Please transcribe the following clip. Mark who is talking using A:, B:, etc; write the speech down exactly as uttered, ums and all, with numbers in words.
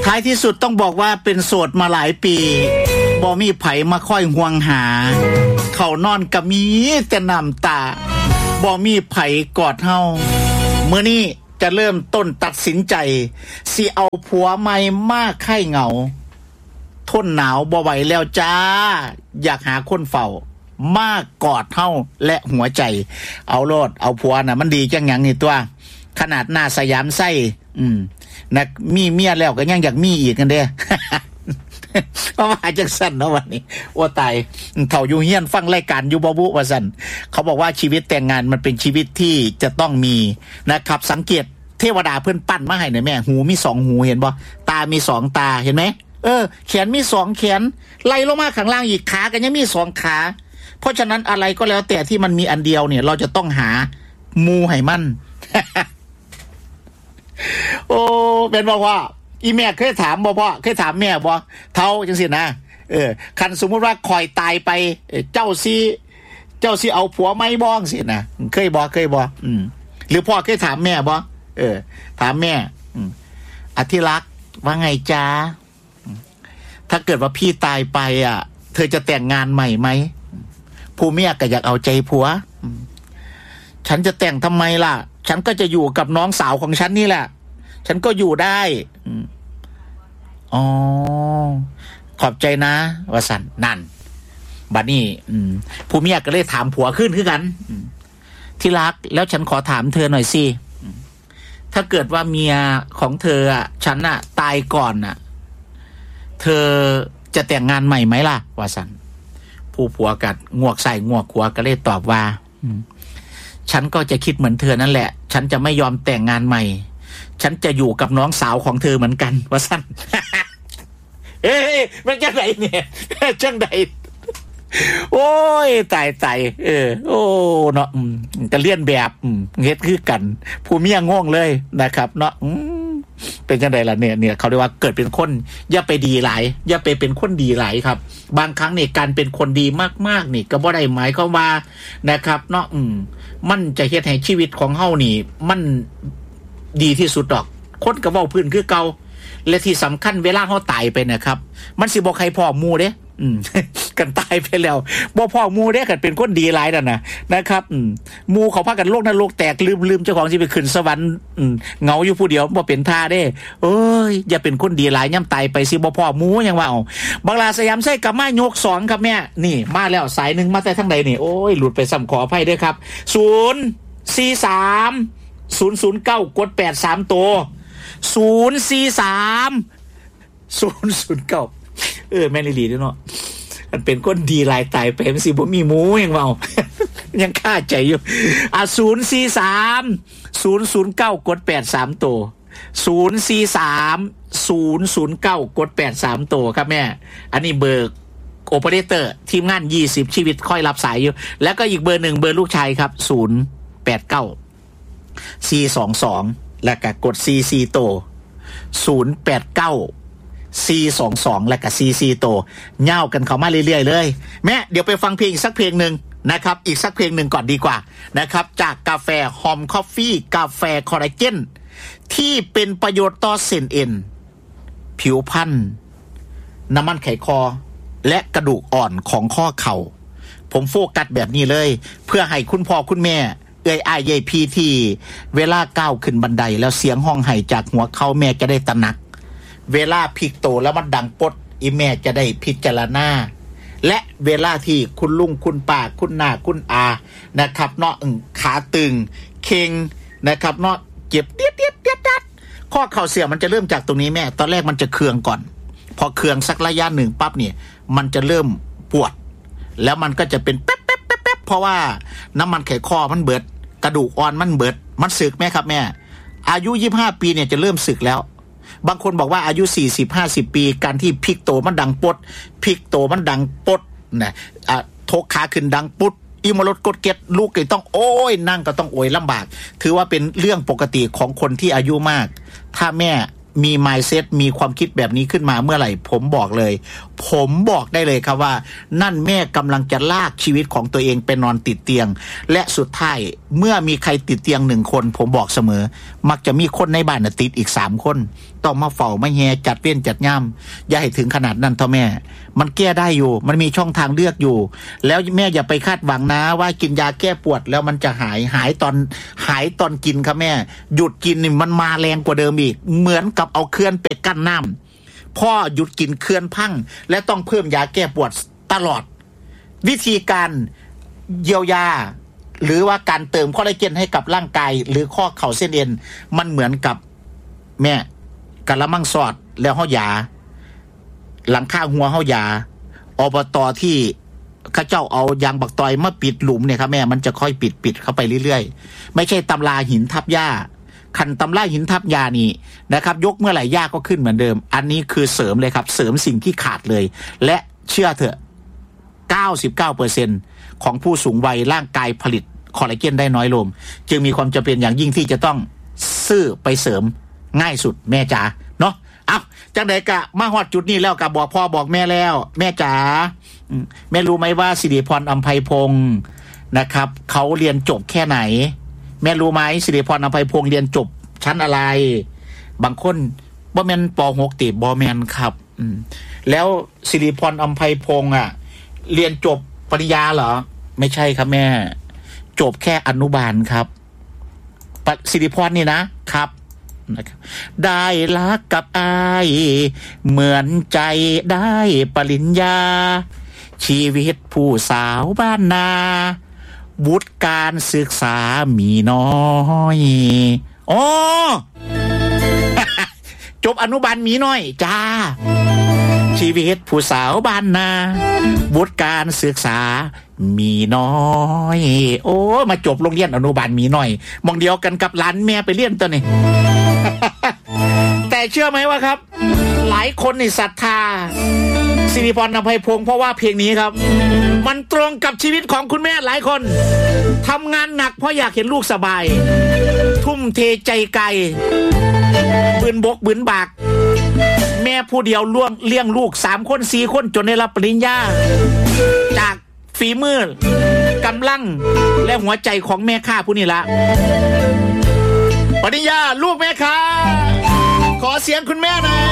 A: ท้ายที่สุดต้องบอกว่าเป็นโสดมาหลายปีบ่มีไผมาค่อยห่วงหาเขานอนก็มีแต่น้ำตาบ่มีไผกอดเฮามื้อนี้จะเริ่มต้นตัดสินใจสิเอาผัวใหม่มาไข้เหงาทนหนาวบ่ไหวแล้วจ้าอยากหาคนเฝ้ามากอดเฮาและหัวใจเอาโลดเอาผัวน่ะมันดีจังหยังนี่ตัวขนาดหน้าสยามไส้อืมนะมีเมียแล้วก็ยังอยากมีอีกกันเด้ เพราะว่าจังซั่นเนาะวันนี้โอ้ตายเฒ่าอยู่เฮียนฟังรายการอยู่บ่บุว่าซั่นเขาบอกว่าชีวิตแต่งงานมันเป็นชีวิตที่จะต้องมีนะครับสังเกตเทวดาเพิ่นปั้นมาให้น่ะแม่หูมีสองหูเห็นบ่ตามีสองตาเห็นไหมเออแขนมีสองแขนไล่ลงมาข้างล่างอีกขาก็ยังมีสองขาเพราะฉะนั้นอะไรก็แล้วแต่ที่มันมีอันเดียวเนี่ยเราจะต้องหามูให้มัน โอ้เป็นบอกว่าอีแม่เคยถามบ่พ่อเคยถามแม่บ่เท่าจังซี่นะเออคันสมมุติว่าคอยตายไปเจ้าสิเจ้าสิเอาผัวไหมบ้องสินะเคยบ่เคยบ่อืมหรือพ่อเคยถามแม่บ่เออถามแม่อืมอธิรักว่าไงจ๊ะถ้าเกิดว่าพี่ตายไปอ่ะเธอจะแต่งงานใหม่ไหมผู้เมียก็อยากเอาใจผัวฉันจะแต่งทำไมล่ะฉันก็จะอยู่กับน้องสาวของฉันนี่แหละฉันก็อยู่ได้อ๋อขอบใจนะวสันนั่นบัดนี้ผู้เมียก็เลยถามผัวขึ้นคือกันที่รักแล้วฉันขอถามเธอหน่อยสิถ้าเกิดว่าเมียของเธออ่ะฉันอ่ะตายก่อนอ่ะเธอจะแต่งงานใหม่ไหมล่ะวสันผู้ผัวกัดงวกใส่งวกหัวก็เลยตอบว่าฉันก็จะคิดเหมือนเธอนั่นแหละฉันจะไม่ยอมแต่งงานใหม่ฉันจะอยู่กับน้องสาวของเธอเหมือนกันว่าสั้น เอ้ยมันจังไดเนี่ยจังไดโอ้ยตายตายเออโอ้เนาะจะเลียนแบบเฮ็ดคือกันผู้เมียงงเลยนะครับเนาะเป็นจังไดล่ะเนี่ยเนี่ยเขาเรียกว่าเกิดเป็นคนอย่าไปดีหลายอย่าไปเป็นคนดีหลายครับบางครั้งเนี่ยการเป็นคนดีมากๆนี่ก็บ่ได้หมายความว่านะครับเนาะอืมมันจะเฮ็ดให้ชีวิตของเฮานี่มันดีที่สุดดอกคนก็เว้าพื้นคือเก่าและที่สำคัญเวลาเฮาตายไปนะครับมันสิบ่ใครพ่อหมู่เด้อืมกันตายไปแล้วบ่พ่อหมู่เด้กันเป็นคนดีหลายนั่นน่ะนะครับอืมหมู่เขาพากันโลกนรกแตกลืมๆเจ้าของสิไปขึ้นสวรรค์อืมเหงาอยู่ผู้เดียวบ่เป็นท่าเด้เอ้ยอย่าเป็นคนดีหลายย่ำตายไปสิบ่พ่อหมู่ยังว่าเอาบังลาสยามไส้กลับมายกสองครับแม่นี่มาแล้วสายนึงมาแต่ทางใดนี่โอ้ยหลุดไปซ้ำขออภัยด้วยครับศูนย์ สี่ สาม ศูนย์ ศูนย์ เก้ากดแปดสามตัวศูนย์ สี่ สาม ศูนย์ ศูนย์ เก้าเออแม่นอีหลีเด้อเนาะมันเป็นคนดีหลายตายไปมันสิบ่มีหมูยังเว้า ยังคาใจอยู่อ่ะศูนย์ สี่ สาม ศูนย์ ศูนย์ เก้ากดแปดสามตัวศูนย์ สี่ สาม ศูนย์ ศูนย์ เก้ากดแปดสามตัวครับแม่อันนี้เบอร์โอเปอเรเตอร์ทีมงานยี่สิบชีวิตค่อยรับสายอยู่แล้วก็อีกเบอร์หนึ่งเบอร์ลูกชายครับศูนย์ แปด เก้า สี่ สอง สองแล้วก็กด ซี ซี โตศูนย์ แปด เก้า สี่ สอง สองแล้วก็ ซี ซี โตเหย้ากันเข้ามาเรื่อยๆเลยแม่เดี๋ยวไปฟังเพลงอีกสักเพลงนึงนะครับอีกสักเพลงนึงก่อนดีกว่านะครับจากกาแฟหอมคอฟฟี่กาแฟคอลลาเจนที่เป็นประโยชน์ต่อเส้นเอ็นผิวพรรณน้ำมันไขคอและกระดูกอ่อนของข้อเข่าผมโฟกัสแบบนี้เลยเพื่อให้คุณพ่อคุณแม่เอ้ยอ้ายยายพี่ที่เวลาก้าวขึ้นบันไดแล้วเสียงห้องไห้จากหัวเขาแม่จะได้ตระหนักเวลาพลิกโตแล้วมันดังปดอีแม่จะได้พิจารณาและเวลาที่คุณลุงคุณป้าคุณน้าคุณอานะครับเนาะขาตึงเค็งนะครับเนาะเจ็บเตี้ยเตี้ยเตี้ยตัดข้อเข่าเสื่อมมันจะเริ่มจากตรงนี้แม่ตอนแรกมันจะเคืองก่อนพอเคืองสักระยะหนึ่งปั๊บเนี่ยมันจะเริ่มปวดแล้วมันก็จะเป็นแป๊บแป๊บแป๊บแป๊บเพราะว่าน้ำมันไขข้อมันเบิดกระดูกอ่อนมันเบิดมันสึกไหมครับแม่อายุยี่สิบห้าปีเนี่ยจะเริ่มสึกแล้วบางคนบอกว่าอายุสี่สิบ ห้าสิบปีการที่พลิกโตมันดังปดพลิกโตมันดังปดนะอ่ะทกขาขึ้นดังปุ๊ดอิมรถกดเก็ดลูกก็ต้องโอ้ยนั่งก็ต้องโอยลำบากถือว่าเป็นเรื่องปกติของคนที่อายุมากถ้าแม่มี mindset มีความคิดแบบนี้ขึ้นมาเมื่อไหร่ผมบอกเลยผมบอกได้เลยครับว่านั่นแม่กำลังจะลากชีวิตของตัวเองไปนอนติดเตียงและสุดท้ายเมื่อมีใครติดเตียงหนึ่งคนผมบอกเสมอมักจะมีคนในบ้านติดอีกสามคนต้องมาเฝ้ามาแฮจัดเว้นจัดย่ำอย่าให้ถึงขนาดนั้นเท่าแม่มันแก้ได้อยู่มันมีช่องทางเลือกอยู่แล้วแม่อย่าไปคาดหวังนะว่ากินยาแก้ปวดแล้วมันจะหายหายตอนหายตอนกินครับแม่หยุดกินนี่มันมาแรงกว่าเดิมอีกเหมือนกับเอาเคลื่อนไปกั้นน้ำพ่อหยุดกินเคลื่อนพังและต้องเพิ่มยาแก้ปวดตลอดวิธีการเยียวยาหรือว่าการเติมคอลลาเจนให้กับร่างกายหรือข้อเข่าเส้นเอ็นมันเหมือนกับแม่กะละมังสอดแล้วเฮายาหลังข้างหัวเฮายาอบต.ที่ข้าเจ้าเอายางบักตอยมาปิดหลุมเนี่ยครับแม่มันจะค่อยปิดปิดเข้าไปเรื่อยๆไม่ใช่ตำราหินทับหญ้าคันตำราหินทับยานี่นะครับยกเมื่อไหร่ยาก็ขึ้นเหมือนเดิมอันนี้คือเสริมเลยครับเสริมสิ่งที่ขาดเลยและเชื่อเถอะ เก้าสิบเก้าเปอร์เซ็นต์ ของผู้สูงวัยร่างกายผลิตคอลลาเจนได้น้อยลงจึงมีความจำเป็นอย่างยิ่งที่จะต้องซื้อไปเสริมง่ายสุดแม่จ๋าเนาะเอาจังไดกะมาฮอดจุดนี้แล้วกะบอกพ่อบอกแม่แล้วแม่จ๋าแม่รู้ไหมว่าสิริพรอำไพพงศ์นะครับเขาเรียนจบแค่ไหนแม่รู้ไหมสิริพรอำไพพงศ์เรียนจบชั้นอะไรบางคนบ่แม่นป.หก ติบ่แม่นครับแล้วสิริพรอำไพพงศ์อ่ะเรียนจบปริญญาเหรอไม่ใช่ครับแม่จบแค่อนุบาลครับสิริพรนี่นะครับได้รักกับอายเหมือนใจได้ปริญญาชีวิตผู้สาวบ้านนาวุฒิการศึกษามีน้อยโอ้ จบอนุบาลมีน้อยจ้าชีวิตผู้สาวบ้านนาวุฒิการศึกษามีน้อยโอ้มาจบโรงเรียนอนุบาลมีน้อยมองเดียวกันกับหลานแม่ไปเรียนตัวนี้ แต่เชื่อไหมว่าครับหลายคนในศรัทธาสิริพรอำไพพงศ์เพราะว่าเพลงนี้ครับมันตรงกับชีวิตของคุณแม่หลายคนทำงานหนักเพราะอยากเห็นลูกสบายทุ่มเทใจไกลบืนบกบืนบากแม่ผู้เดียวล่วงเลี้ยงลูกสามคนสี่คนจนได้รับปริญญาจากฝีมือกำลังและหัวใจของแม่ข้าผู้นี้ละปริญญาลูกแม่ข้าขอเสียงคุณแม่หน่อย